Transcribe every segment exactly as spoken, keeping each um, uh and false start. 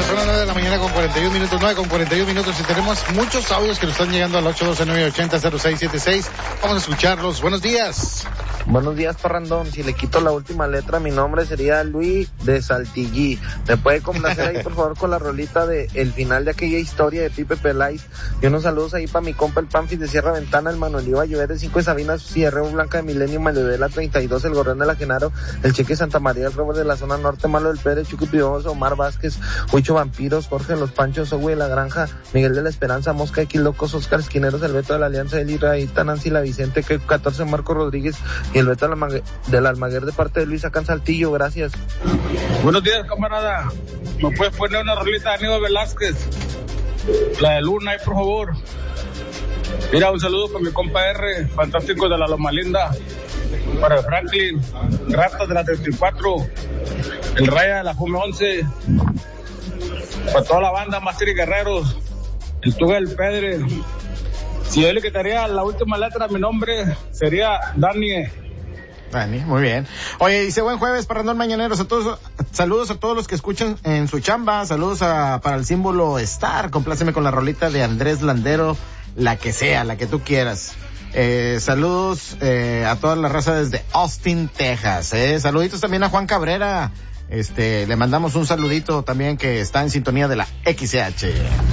son las nueve de la mañana con cuarenta y un minutos, nueve con cuarenta y un minutos, y tenemos muchos audios que nos están llegando al ocho doce, nueve ochenta, cero seis siete seis. Vamos a escucharlos. Buenos días. Buenos días, Parrandón. Si le quito la última letra, mi nombre sería Luis de Saltillí. ¿Me puede complacer ahí, por favor, con la rolita de el final de aquella historia de Pipe Peláez? Y unos saludos ahí para mi compa el Panfis de Sierra Ventana, el Manuel Iba Llover de cinco de Sabinas, Cierreo Blanca de Milenio, Maledela treinta y dos, el Gorrón de la Genaro, el Cheque Santa María, el Robert de la zona norte, Malo del Pérez, Chucky Pidoso, Omar Vázquez, Huicho Vampiros, Jorge Los Panchos, Ogüe de la Granja, Miguel de la Esperanza, Mosca de Quilocos, Oscar Esquineros, el Beto de la Alianza, Eli Raíta, Nancy La Vicente, que catorce, Marco Rodríguez y el Beto de la del Almaguer de parte de Luis acá en Saltillo. Gracias. Buenos días, camarada. ¿Me puedes poner una rolita de Aníbal Velázquez? La de Luna, ahí, por favor. Mira, un saludo para mi compa R, fantástico de la Loma Linda, para Franklin, Ratas de la treinta y cuatro, el Raya de la Fume once, para toda la banda, Master y Guerreros, el Tuga del Pedre. Si yo le quitaría la última letra, mi nombre sería Dani. Dani, muy bien. Oye, dice, buen jueves, Parrandón Mañaneros, a todos, saludos a todos los que escuchan en su chamba, saludos a, para el símbolo Star, compláceme con la rolita de Andrés Landero, la que sea, la que tú quieras. Eh, saludos eh, a toda la raza desde Austin, Texas. Eh. Saluditos también a Juan Cabrera, este, le mandamos un saludito también que está en sintonía de la X C H.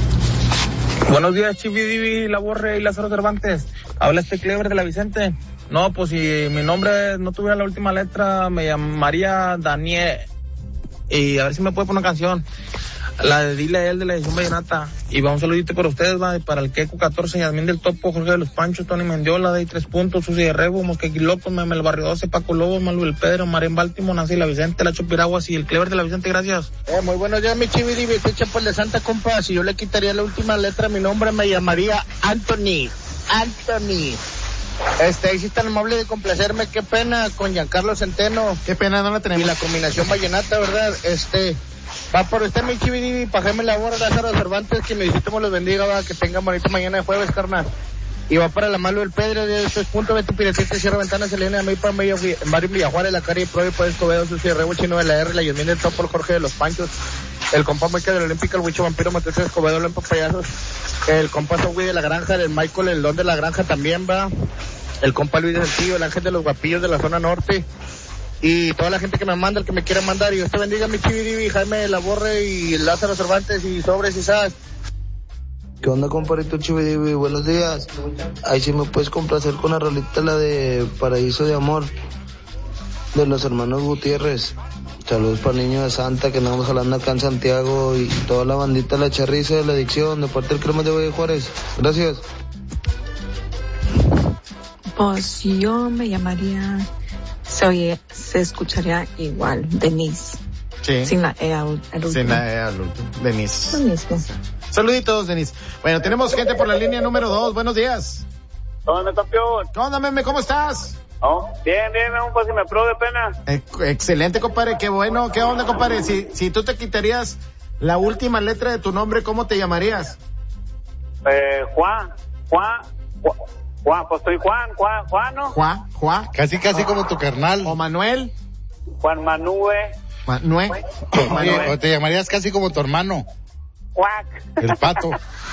Buenos días, Chividivi, La Borre y Lázaro Cervantes. Habla este Clever de la Vicente. No, pues si mi nombre no tuviera la última letra, me llamaría Daniel. Y a ver si me puede poner una canción. La de Dile a él de la edición vallenata. Y va un saludito para ustedes, va, y para el Queco catorce, Yasmín del Topo, Jorge de los Panchos, Tony Mendiola, de tres puntos, Susi de Rebo, Mosquequilocos, Meme el Barrio doce, Paco Lobos, Manuel Pedro, Marén Baltimore, Nancy La Vicente, Lacho Piraguas y el Clever de la Vicente. Gracias. Eh, muy buenos días, mi Chividivi, soy Chapo de Santa, compa. Si yo le quitaría la última letra, mi nombre me llamaría Anthony. Anthony. Este, ahí sí tan amable de complacerme, qué pena con Giancarlo Centeno. Qué pena, no la tenemos. Y la combinación vallenata, ¿verdad? Este, va por usted, mi Chividivi, pa' Jaime Labor, Lázaro Cervantes, que me Diosito los bendiga, va, que tengan bonito mañana de jueves, carnal. Y va para la Malo del Pedro, de tres puntos, Beto Piretete, Sierra Ventana, Selena, a mí para medio, Mario Villajuárez, la Cari, Pro y Poder Escobedo, Susi de Rebo, Chino de la R, la Yasmín del Topo, el Jorge de los Panchos, el compa Meca del Olímpico, el Huicho Vampiro, Mateo Escobedo, el Lempa Payasos, el compa Sogui de la Granja, el Michael, el Don de la Granja también va, el compa Luis del Tío, el Ángel de los Guapillos de la zona norte, y toda la gente que me manda, el que me quiera mandar, y Dios te bendiga, mi Chividivi, Jaime Laborre y Lázaro Cervantes y Sobres y Sas. ¿Qué onda, compadrito Chividivi? Buenos días. Ahí sí me puedes complacer con la rolita, la de Paraíso de Amor, de los hermanos Gutiérrez. Saludos para el Niño de Santa, que andamos hablando acá en Santiago, y toda la bandita La Charriza de la Adicción, de parte del Crema de Valle Juárez. Gracias. Pues yo me llamaría, se oye, se escucharía igual, Denise. Sí. Sin la E al último. Sin la E al último. Denise. Lo mismo. Saluditos, Denise. Bueno, tenemos gente por la línea número dos. Buenos días. ¿Cómo anda, campeón? ¿Qué onda, meme? ¿Cómo estás? Oh, bien, bien, un pues si me pro de pena. Eh, excelente, compadre. Qué bueno. ¿Qué onda, compadre? Si, si tú te quitarías la última letra de tu nombre, ¿cómo te llamarías? Eh, Juan, Juan, Juan, Juan, pues soy Juan, Juan, Juan, ¿no? Juan, Juan. Casi, casi como tu carnal. O Manuel. Juan Manuel. Manuel. Oye, o te llamarías casi como tu hermano. Juan. El Pato.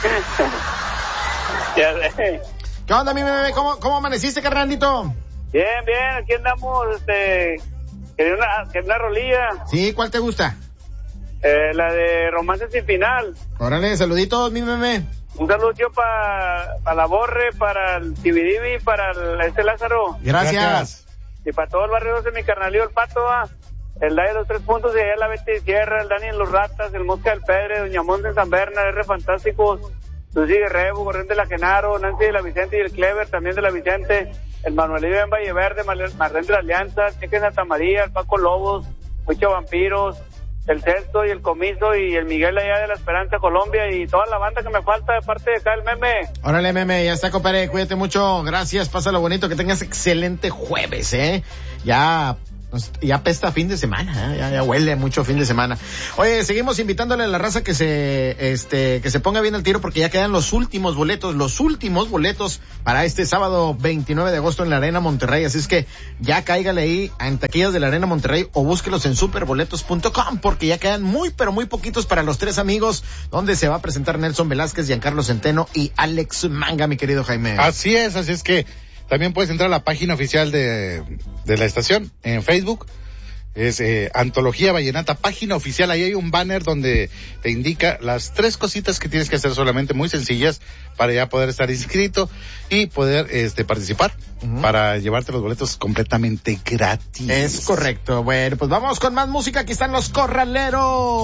Ya sé. ¿Qué onda, mi bebé? ¿Cómo, cómo amaneciste, carnalito? Bien, bien, aquí andamos, este, quería una, quería una rolilla. Sí, ¿cuál te gusta? Eh, la de Romance Sin Final. Órale, saluditos, mi bebé. Un saludo yo para pa la Borre, para el Chividivi, para el, este Lázaro. Gracias. Gracias. Y para todo el barrio de mi carnalío, el Pato, ¿va? El Dai de los tres puntos de allá, la Betty de Sierra, el Dani en los Ratas, el Mosca del Pedre, Doña Monte en San Berna, R Fantásticos, Susi de Rebo, Gorrón de la Genaro, Nancy de la Vicente y el Clever también de la Vicente, el Manuelillo en Valle Verde, Marlene de la Alianza, Cheque Santa María, el Paco Lobos, Mucho Vampiros, el Celso y el Comiso y el Miguel allá de la Esperanza, Colombia, y toda la banda que me falta de parte de acá, el Meme. Órale, Meme, ya está, compadre, cuídate mucho, gracias, pásalo bonito, que tengas excelente jueves, eh, ya Ya apesta fin de semana, ¿eh? ya, ya huele mucho fin de semana. Oye, seguimos invitándole a la raza que se, este, que se ponga bien al tiro porque ya quedan los últimos boletos, los últimos boletos para este sábado veintinueve de agosto en la Arena Monterrey. Así es que ya cáigale ahí en taquillas de la Arena Monterrey o búsquelos en superboletos punto com porque ya quedan muy, pero muy poquitos para los tres amigos donde se va a presentar Nelson Velázquez, Giancarlo Centeno y Alex Manga, mi querido Jaime. Así es, así es que también puedes entrar a la página oficial de, de la estación en Facebook. Es eh, Antología Vallenata, página oficial. Ahí hay un banner donde te indica las tres cositas que tienes que hacer, solamente muy sencillas, para ya poder estar inscrito y poder este participar, uh-huh. para llevarte los boletos completamente gratis. Es correcto. Bueno, pues vamos con más música. Aquí están los Corraleros.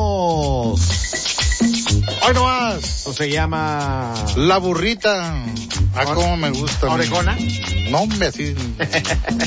Hoy no más. Eso se llama La Burrita. Ah, cómo me gusta. ¿Orejona? No, hombre, así.